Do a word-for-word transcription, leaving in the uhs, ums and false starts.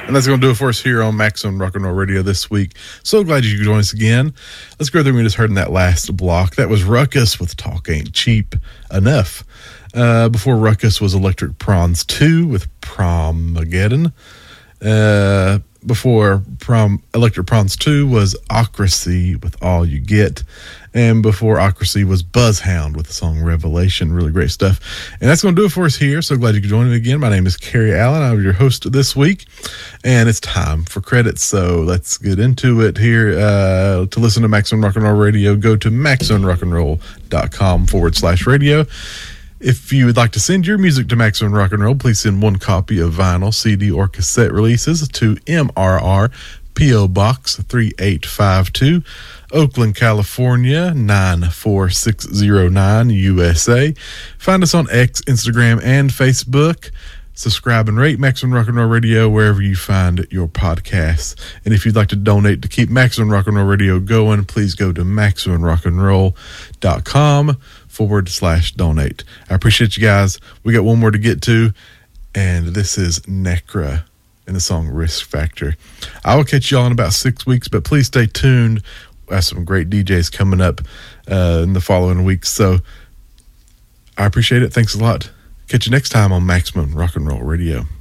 And that's going to do it for us here on Maximum Rock and Roll Radio this week. So glad you could join us again. Let's go through what we just heard in that last block. That was Ruckus with Talk Ain't Cheap Enough. Uh, before Ruckus was Electric Prawns two with Promageddon. Uh, before Prom Electric Prawns two was Ocracy with All You Get. And before Ocracy was Buzzhound with the song Revelation. Really great stuff. And that's going to do it for us here. So glad you could join me again. My name is Kerry Allen. I'm your host this week. And it's time for credits. So let's get into it here. Uh, to listen to Maximum Rock and Roll Radio, go to MaximumRockandRoll.com forward slash radio. If you would like to send your music to Maximum Rock and Roll, please send one copy of vinyl, C D, or cassette releases to M R R P O Box three eight five two, Oakland, California nine four six zero nine, U S A. Find us on X, Instagram, and Facebook. Subscribe and rate Maximum Rock and Roll Radio wherever you find your podcasts. And if you'd like to donate to keep Maximum Rock and Roll Radio going, please go to MaximumRockandRoll.com forward slash donate. I appreciate you guys. We got one more to get to, and this is Necra and the song Risk Factor. I will catch y'all in about six weeks, but please stay tuned. We have some great D Js coming up uh, in the following weeks. So I appreciate it. Thanks a lot. Catch you next time on Maximum Rock and Roll Radio.